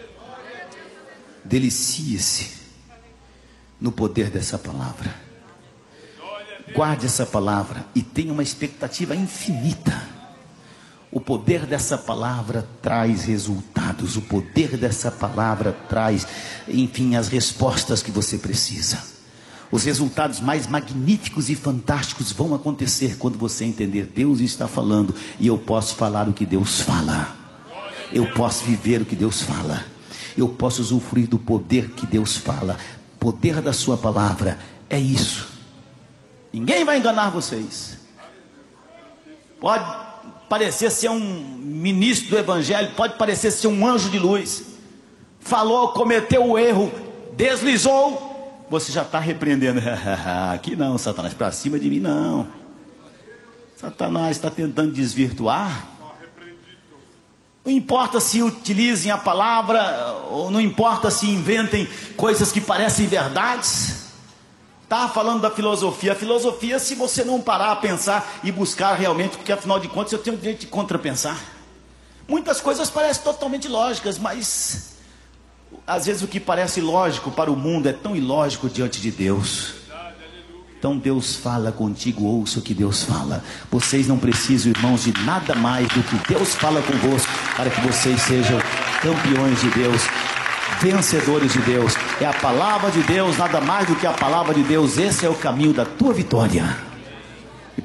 Delicie-se no poder dessa palavra. Guarde essa palavra e tenha uma expectativa infinita. O poder dessa palavra traz resultados. O poder dessa palavra traz, enfim, as respostas que você precisa. Os resultados mais magníficos e fantásticos vão acontecer quando você entender: Deus está falando, e eu posso falar o que Deus fala. Eu posso viver o que Deus fala. Eu posso usufruir do poder que Deus fala. Poder da sua palavra é isso. Ninguém vai enganar vocês. Pode parecer ser um ministro do evangelho, pode parecer ser um anjo de luz, falou, cometeu o erro, deslizou, você já está repreendendo. Aqui não, Satanás, para cima de mim não. Satanás está tentando desvirtuar. Não importa se utilizem a palavra, ou não importa se inventem coisas que parecem verdades. Estava falando da filosofia. A filosofia, se você não parar a pensar e buscar realmente, porque afinal de contas eu tenho o direito de contrapensar. Muitas coisas parecem totalmente lógicas, mas às vezes o que parece lógico para o mundo é tão ilógico diante de Deus. Então Deus fala contigo, ouça o que Deus fala. Vocês não precisam, irmãos, de nada mais do que Deus fala convosco, para que vocês sejam campeões de Deus, vencedores de Deus. É a palavra de Deus, nada mais do que a palavra de Deus. Esse é o caminho da tua vitória. E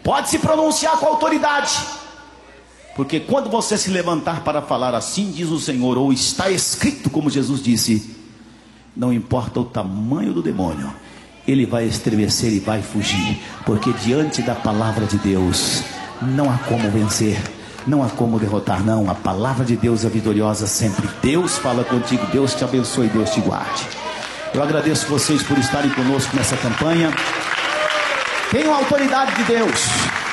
pode se pronunciar com autoridade, porque quando você se levantar para falar assim diz o Senhor, ou está escrito como Jesus disse, não importa o tamanho do demônio, ele vai estremecer e vai fugir, porque diante da palavra de Deus não há como vencer, não há como derrotar. Não, a palavra de Deus é vitoriosa sempre. Deus fala contigo, Deus te abençoe, Deus te guarde. Eu agradeço vocês por estarem conosco nessa campanha. Tenham a autoridade de Deus,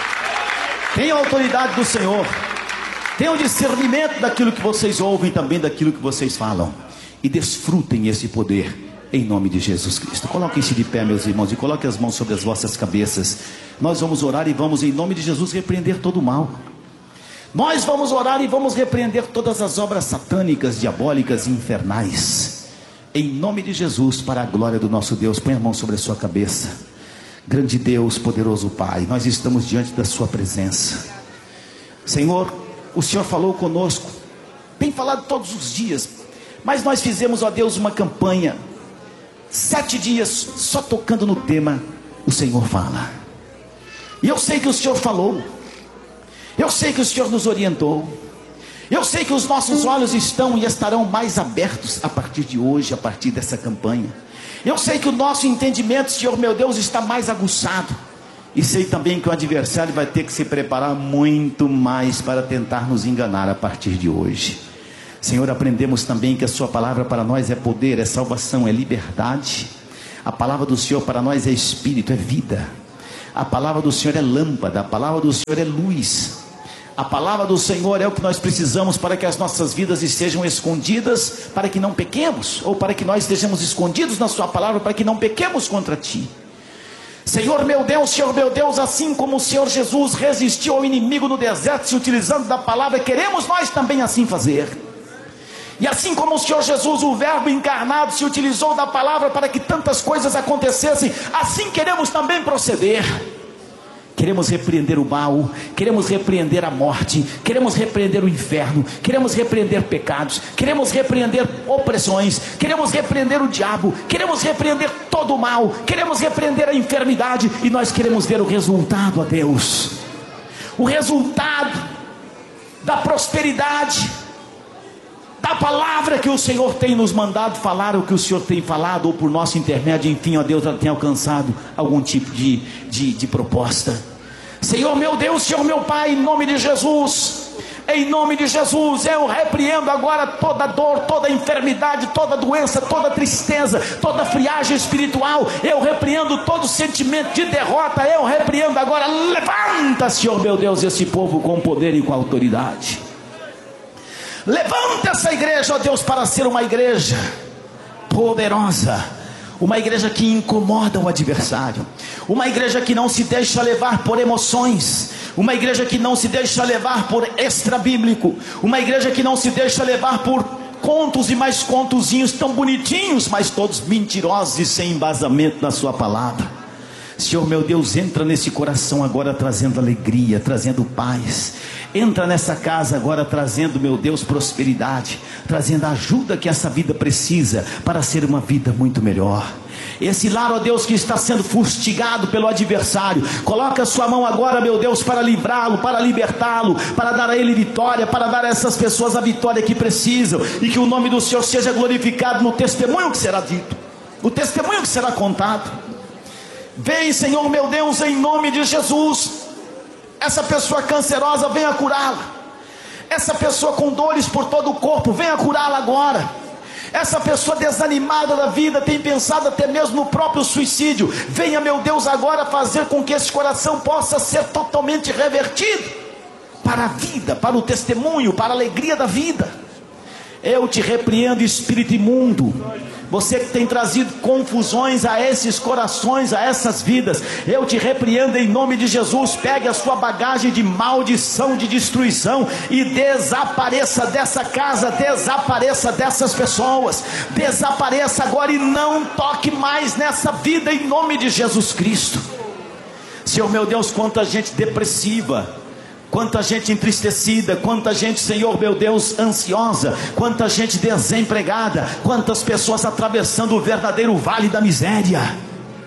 tenham a autoridade do Senhor, tenham discernimento daquilo que vocês ouvem, também daquilo que vocês falam, e desfrutem esse poder em nome de Jesus Cristo. Coloquem-se de pé, meus irmãos, e coloquem as mãos sobre as vossas cabeças. Nós vamos orar e vamos em nome de Jesus repreender todo o mal. Nós vamos orar e vamos repreender todas as obras satânicas, diabólicas e infernais, em nome de Jesus, para a glória do nosso Deus. Põe a mão sobre a sua cabeça. Grande Deus, poderoso Pai, nós estamos diante da sua presença. Senhor, o Senhor falou conosco, tem falado todos os dias, mas nós fizemos, ó Deus, uma campanha, sete dias só tocando no tema o Senhor fala. E eu sei que o Senhor falou, eu sei que o Senhor nos orientou, eu sei que os nossos olhos estão e estarão mais abertos a partir de hoje, a partir dessa campanha. Eu sei que o nosso entendimento, Senhor meu Deus, está mais aguçado, e sei também que o adversário vai ter que se preparar muito mais para tentar nos enganar a partir de hoje. Senhor, aprendemos também que a sua palavra para nós é poder, é salvação, é liberdade. A palavra do Senhor para nós é espírito, é vida. A palavra do Senhor é lâmpada, a palavra do Senhor é luz. A palavra do Senhor é o que nós precisamos para que as nossas vidas estejam escondidas, para que não pequemos, ou para que nós estejamos escondidos na sua palavra, para que não pequemos contra ti. Senhor meu Deus, Senhor meu Deus, assim como o Senhor Jesus resistiu ao inimigo no deserto, se utilizando da palavra, queremos nós também assim fazer. E assim como o Senhor Jesus, o verbo encarnado, se utilizou da palavra para que tantas coisas acontecessem, assim queremos também proceder. Queremos repreender o mal, queremos repreender a morte, queremos repreender o inferno, queremos repreender pecados, queremos repreender opressões, queremos repreender o diabo, queremos repreender todo o mal, queremos repreender a enfermidade, e nós queremos ver o resultado, ó Deus, o resultado da prosperidade, da palavra que o Senhor tem nos mandado falar, o que o Senhor tem falado, ou por nosso intermédio, enfim, ó Deus, ela tem alcançado algum tipo de, de, de proposta. Senhor meu Deus, Senhor meu Pai, em nome de Jesus, em nome de Jesus, eu repreendo agora toda dor, toda enfermidade, toda doença, toda tristeza, toda friagem espiritual. Eu repreendo todo sentimento de derrota. Eu repreendo agora. Levanta, Senhor meu Deus, esse povo com poder e com autoridade. Levanta essa igreja, ó Deus, para ser uma igreja poderosa, uma igreja que incomoda o adversário, uma igreja que não se deixa levar por emoções, uma igreja que não se deixa levar por extra bíblico, uma igreja que não se deixa levar por contos e mais contozinhos tão bonitinhos, mas todos mentirosos e sem embasamento na sua palavra. Senhor meu Deus, entra nesse coração agora trazendo alegria, trazendo paz. Entra nessa casa agora trazendo, meu Deus, prosperidade, trazendo a ajuda que essa vida precisa para ser uma vida muito melhor. Esse lar, ó Deus, que está sendo fustigado pelo adversário, coloca a sua mão agora, meu Deus, para livrá-lo, para libertá-lo, para dar a ele vitória, para dar a essas pessoas a vitória que precisam, e que o nome do Senhor seja glorificado no testemunho que será dito, no testemunho que será contado. Vem, Senhor meu Deus, em nome de Jesus. Essa pessoa cancerosa, venha curá-la. Essa pessoa com dores por todo o corpo, venha curá-la agora. Essa pessoa desanimada da vida, tem pensado até mesmo no próprio suicídio, venha, meu Deus, agora fazer com que esse coração possa ser totalmente revertido para a vida, para o testemunho, para a alegria da vida. Eu te repreendo, espírito imundo, você que tem trazido confusões a esses corações, a essas vidas, eu te repreendo em nome de Jesus. Pegue a sua bagagem de maldição, de destruição, e desapareça dessa casa, desapareça dessas pessoas, desapareça agora e não toque mais nessa vida em nome de Jesus Cristo. Senhor meu Deus, quanta gente depressiva, quanta gente entristecida, quanta gente, Senhor meu Deus, ansiosa, quanta gente desempregada, quantas pessoas atravessando o verdadeiro vale da miséria.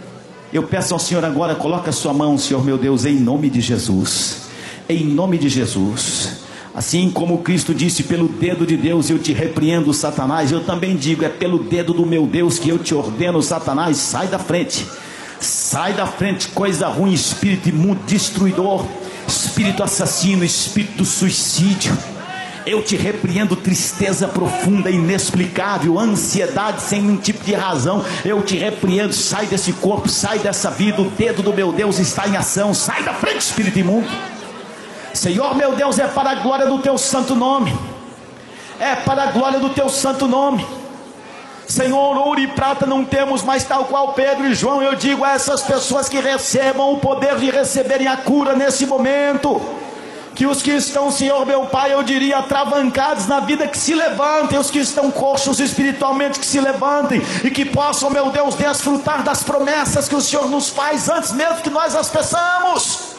Eu peço ao Senhor agora, coloca a sua mão, Senhor meu Deus, em nome de Jesus. Em nome de Jesus. Assim como Cristo disse, pelo dedo de Deus eu te repreendo, Satanás, eu também digo, é pelo dedo do meu Deus que eu te ordeno, Satanás, sai da frente. Sai da frente, coisa ruim, espírito imundo, destruidor, espírito assassino, espírito do suicídio. Eu te repreendo, tristeza profunda, inexplicável, ansiedade sem nenhum tipo de razão. Eu te repreendo, sai desse corpo, sai dessa vida. O dedo do meu Deus está em ação. Sai da frente, espírito imundo. Senhor meu Deus, é para a glória do teu santo nome. É para a glória do teu santo nome. Senhor, ouro e prata não temos, mas tal qual Pedro e João, eu digo a essas pessoas que recebam o poder de receberem a cura nesse momento. Que os que estão, Senhor meu Pai, eu diria atravancados na vida, que se levantem. Os que estão coxos espiritualmente, que se levantem e que possam, meu Deus, desfrutar das promessas que o Senhor nos faz antes mesmo que nós as peçamos.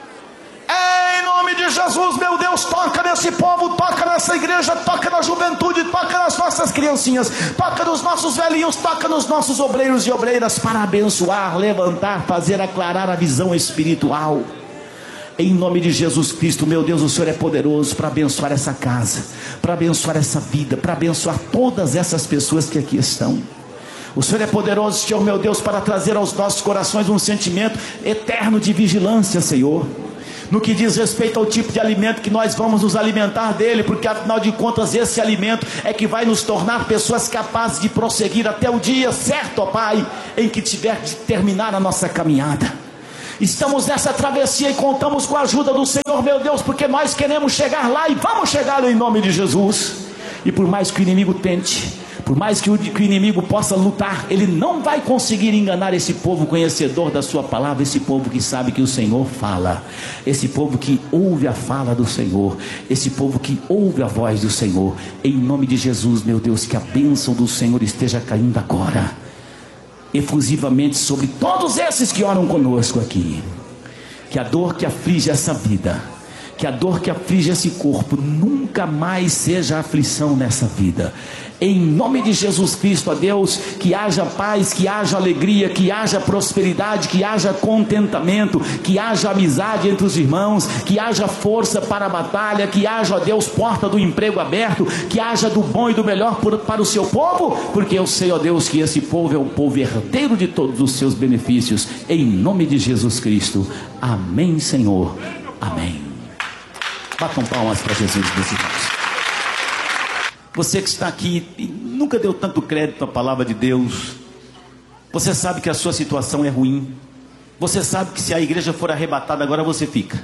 Em nome de Jesus, meu Deus, toca nesse povo, toca nessa igreja, toca na juventude, toca nas nossas criancinhas, toca nos nossos velhinhos, toca nos nossos obreiros e obreiras, para abençoar, levantar, fazer aclarar a visão espiritual. Em nome de Jesus Cristo, meu Deus, o Senhor é poderoso para abençoar essa casa, para abençoar essa vida, para abençoar todas essas pessoas que aqui estão. O Senhor é poderoso, Senhor meu Deus, para trazer aos nossos corações um sentimento eterno de vigilância, Senhor, no que diz respeito ao tipo de alimento que nós vamos nos alimentar dele, porque afinal de contas esse alimento é que vai nos tornar pessoas capazes de prosseguir até o dia certo, ó Pai, em que tiver de terminar a nossa caminhada. Estamos nessa travessia e contamos com a ajuda do Senhor, meu Deus, porque nós queremos chegar lá e vamos chegar em nome de Jesus. E por mais que o inimigo tente, por mais que o, que o inimigo possa lutar, ele não vai conseguir enganar esse povo conhecedor da sua palavra, esse povo que sabe que o Senhor fala, esse povo que ouve a fala do Senhor, esse povo que ouve a voz do Senhor. Em nome de Jesus, meu Deus, que a bênção do Senhor esteja caindo agora efusivamente sobre todos esses que oram conosco aqui. Que a dor que aflige essa vida, que a dor que aflige esse corpo, nunca mais seja aflição nessa vida. Em nome de Jesus Cristo, ó Deus, que haja paz, que haja alegria, que haja prosperidade, que haja contentamento, que haja amizade entre os irmãos, que haja força para a batalha, que haja, ó Deus, porta do emprego aberto, que haja do bom e do melhor por, para o seu povo, porque eu sei, ó Deus, que esse povo é um povo herdeiro de todos os seus benefícios. Em nome de Jesus Cristo, amém, Senhor, amém. Batam palmas para Jesus, meus irmãos. Você que está aqui e nunca deu tanto crédito à palavra de Deus, você sabe que a sua situação é ruim, você sabe que se a igreja for arrebatada agora você fica,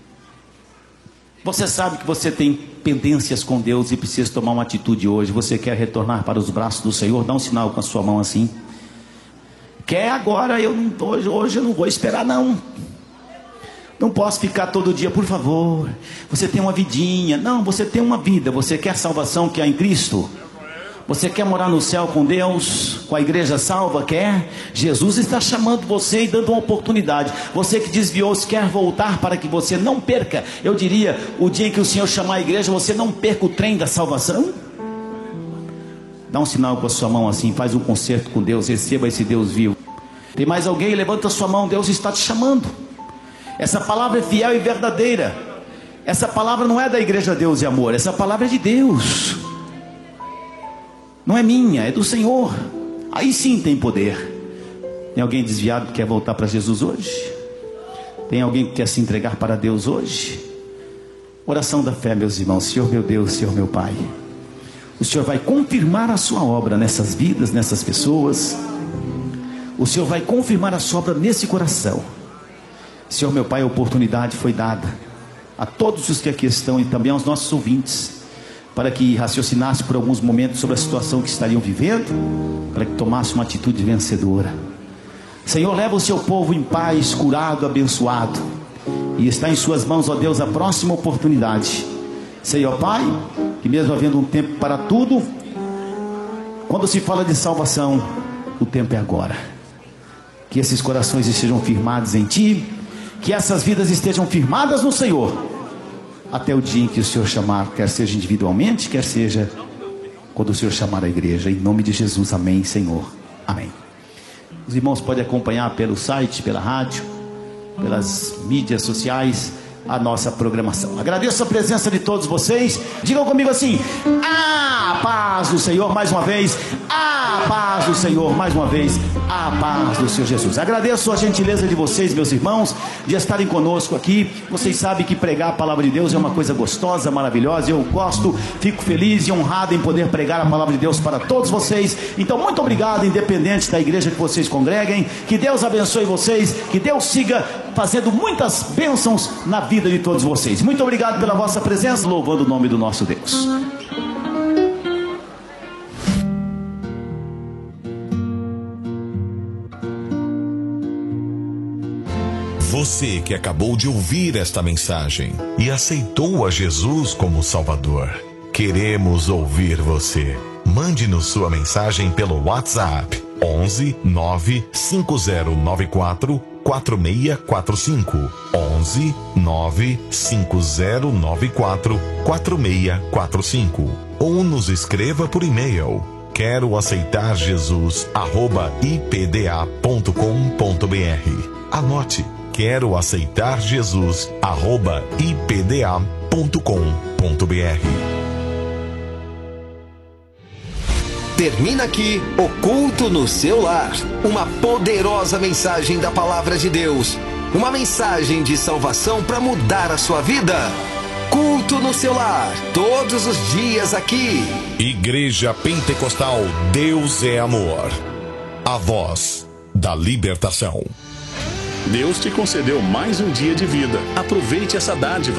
você sabe que você tem pendências com Deus e precisa tomar uma atitude hoje. Você quer retornar para os braços do Senhor? Dá um sinal com a sua mão assim. Quer agora? Eu não, hoje, hoje eu não vou esperar não. Não posso ficar todo dia, por favor. Você tem uma vidinha. Não, você tem uma vida. Você quer salvação que há em Cristo? Você quer morar no céu com Deus, com a igreja salva? Quer? Jesus está chamando você e dando uma oportunidade. Você que desviou-se, quer voltar para que você não perca. Eu diria, o dia em que o Senhor chamar a igreja, você não perca o trem da salvação. Dá um sinal com a sua mão assim, faz um concerto com Deus, receba esse Deus vivo. Tem mais alguém? Levanta a sua mão, Deus está te chamando. Essa palavra é fiel e verdadeira. Essa palavra não é da igreja Deus e Amor, essa palavra é de Deus. Não é minha, é do Senhor. Aí sim tem poder. Tem alguém desviado que quer voltar para Jesus hoje? Tem alguém que quer se entregar para Deus hoje? Oração da fé, meus irmãos. Senhor meu Deus, Senhor meu Pai, o Senhor vai confirmar a sua obra nessas vidas, nessas pessoas. O Senhor vai confirmar a sua obra nesse coração. Senhor meu Pai, a oportunidade foi dada a todos os que aqui estão e também aos nossos ouvintes, para que raciocinasse por alguns momentos sobre a situação que estariam vivendo, para que tomasse uma atitude vencedora. Senhor, leva o seu povo em paz, curado, abençoado, e está em suas mãos, ó Deus, a próxima oportunidade. Senhor Pai, que mesmo havendo um tempo para tudo, quando se fala de salvação, o tempo é agora. Que esses corações estejam firmados em Ti, que essas vidas estejam firmadas no Senhor, até o dia em que o Senhor chamar, quer seja individualmente, quer seja quando o Senhor chamar a igreja. Em nome de Jesus, amém, Senhor, amém. Os irmãos podem acompanhar pelo site, pela rádio, pelas mídias sociais, a nossa programação. Agradeço a presença de todos vocês. Digam comigo assim: a paz do Senhor, mais uma vez. A paz do Senhor, mais uma vez. A paz do Senhor Jesus. Agradeço a gentileza de vocês, meus irmãos, de estarem conosco aqui. Vocês sabem que pregar a palavra de Deus é uma coisa gostosa, maravilhosa. Eu gosto, fico feliz e honrado em poder pregar a palavra de Deus para todos vocês. Então, muito obrigado, independente da igreja que vocês congreguem. Que Deus abençoe vocês. Que Deus siga fazendo muitas bênçãos na vida de todos vocês. Muito obrigado pela vossa presença, louvando o nome do nosso Deus. Você que acabou de ouvir esta mensagem e aceitou a Jesus como Salvador, queremos ouvir você. Mande-nos sua mensagem pelo WhatsApp onze nove cinco zero nove quatro quatro seis quatro cinco onze nove cinco zero nove quatro quatro seis quatro cinco ou nos escreva por e-mail quero aceitar Jesus arroba i p d a ponto com ponto b r. Anote: quero aceitar Jesus arroba i p d a ponto com ponto b r. Termina aqui o Culto no Seu Lar, uma poderosa mensagem da Palavra de Deus, uma mensagem de salvação para mudar a sua vida. Culto no Seu Lar, todos os dias aqui. Igreja Pentecostal Deus é Amor, a voz da libertação. Deus te concedeu mais um dia de vida. Aproveite essa dádiva.